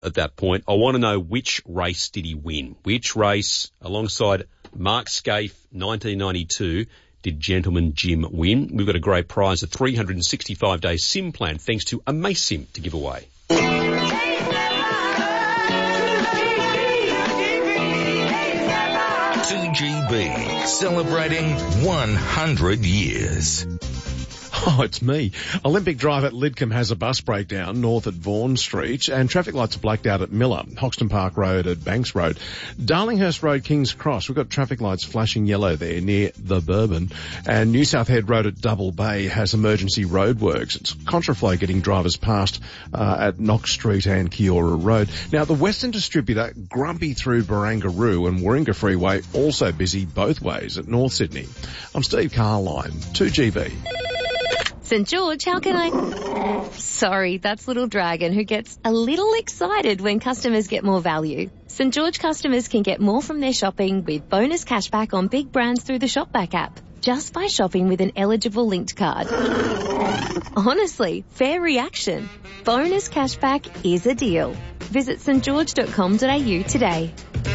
at that point. I want to know which race did he win? Which race, alongside Mark Scaife, 1992, did Gentleman Jim win? We've got a great prize, a 365-day SIM plan, thanks to AmazeSIM, to give away. 2GB, celebrating 100 years. Oh, it's me. Olympic Drive at Lidcombe has a bus breakdown north at Vaughan Street, and traffic lights are blacked out at Miller, Hoxton Park Road at Banks Road. Darlinghurst Road, King's Cross, we've got traffic lights flashing yellow there near the Bourbon, and New South Head Road at Double Bay has emergency roadworks. It's contraflow getting drivers past at Knox Street and Kiora Road. Now, the Western Distributor, Grumpy through Barangaroo and Warringah Freeway, also busy both ways at North Sydney. I'm Steve Carline, 2GB. St. George, how can I... Sorry, that's Little Dragon, who gets a little excited when customers get more value. St. George customers can get more from their shopping with bonus cashback on big brands through the Shopback app, just by shopping with an eligible linked card. Honestly, fair reaction. Bonus cashback is a deal. Visit stgeorge.com.au today.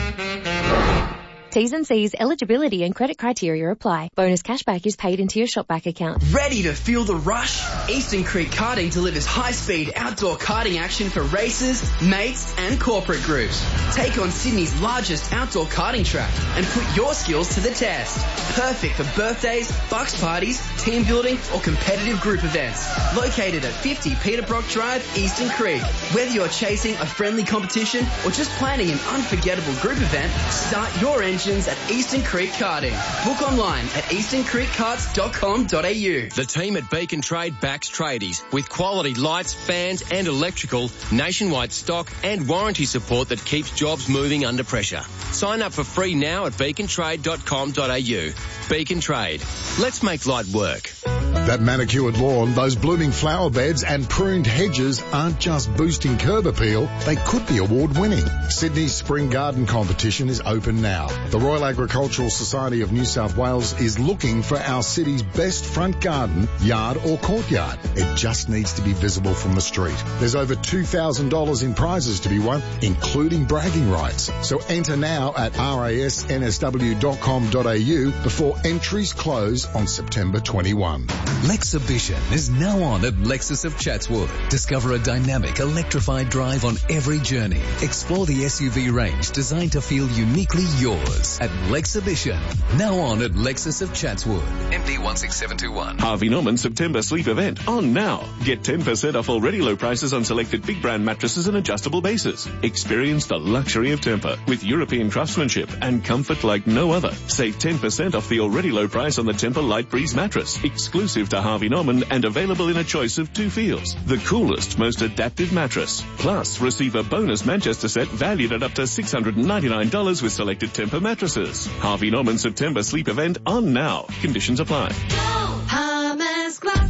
T's and C's, eligibility and credit criteria apply. Bonus cashback is paid into your Shopback account. Ready to feel the rush? Eastern Creek Karting delivers high-speed outdoor karting action for races, mates and corporate groups. Take on Sydney's largest outdoor karting track and put your skills to the test. Perfect for birthdays, bucks parties, team building or competitive group events. Located at 50 Peter Brock Drive, Eastern Creek. Whether you're chasing a friendly competition or just planning an unforgettable group event, start your engine at Eastern Creek Karting. Book online at easterncreekkarts.com.au. The team at Beacon Trade backs tradies with quality lights, fans and electrical, nationwide stock and warranty support that keeps jobs moving under pressure. Sign up for free now at beacontrade.com.au. Beacon Trade. Let's make light work. That manicured lawn, those blooming flower beds and pruned hedges aren't just boosting curb appeal, they could be award-winning. Sydney's Spring Garden Competition is open now. The Royal Agricultural Society of New South Wales is looking for our city's best front garden, yard or courtyard. It just needs to be visible from the street. There's over $2,000 in prizes to be won, including bragging rights. So enter now at rasnsw.com.au before entries close on September 21. Lexhibition is now on at Lexus of Chatswood. Discover a dynamic, electrified drive on every journey. Explore the SUV range designed to feel uniquely yours at Lexhibition. Now on at Lexus of Chatswood. MD 16721. Harvey Norman September sleep event on now. Get 10% off already low prices on selected big brand mattresses and adjustable bases. Experience the luxury of Tempur with European craftsmanship and comfort like no other. Save 10% off the already low price on the Tempur Light Breeze mattress. Exclusive to Harvey Norman and available in a choice of 2 feels. The coolest, most adaptive mattress. Plus, receive a bonus Manchester set valued at up to $699 with selected Tempur mattresses. Harvey Norman September sleep event on now. Conditions apply. Palmer's Glass,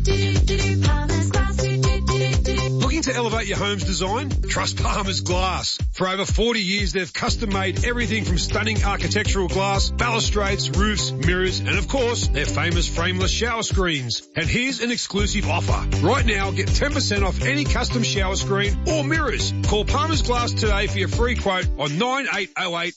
Palmer's Glass, Looking to elevate your home's design? Trust Palmer's Glass. For over 40 years, they've custom-made everything from stunning architectural glass, balustrades, roofs, mirrors, and of course, their famous frameless shower screens. And here's an exclusive offer. Right now, get 10% off any custom shower screen or mirrors. Call Palmer's Glass today for your free quote on 9808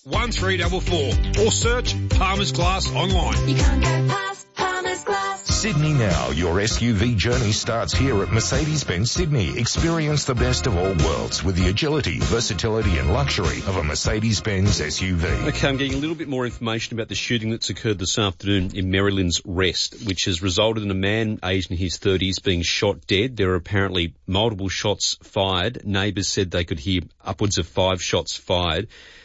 1344 or search Palmer's Glass online. You can't go past Palmer's Glass. Sydney Now, your SUV journey starts here at Mercedes-Benz Sydney. Experience the best of all worlds with the agility, versatility and luxury of a Mercedes-Benz SUV. Okay, I'm getting a little bit more information about the shooting that's occurred this afternoon in Maryland's Rest, which has resulted in a man aged in his 30s being shot dead. There are apparently multiple shots fired. Neighbours said they could hear upwards of 5 shots fired.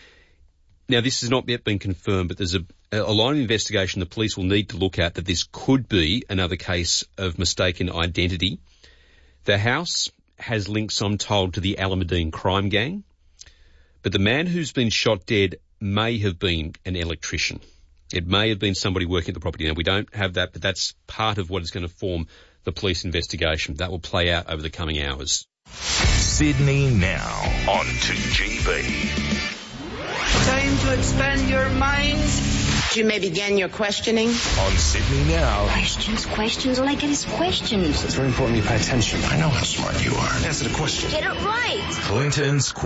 Now, this has not yet been confirmed, but there's a line of investigation the police will need to look at that this could be another case of mistaken identity. The house has links, I'm told, to the Alameddine crime gang, but the man who's been shot dead may have been an electrician. It may have been somebody working at the property. Now, we don't have that, but that's part of what is going to form the police investigation. That will play out over the coming hours. Sydney Now on 2GB. Time to expand your minds. You may begin your questioning. On Sydney Now. Questions. All I get is questions. It's very important you pay attention. I know how smart you are. Answer the question. Get it right. Clinton's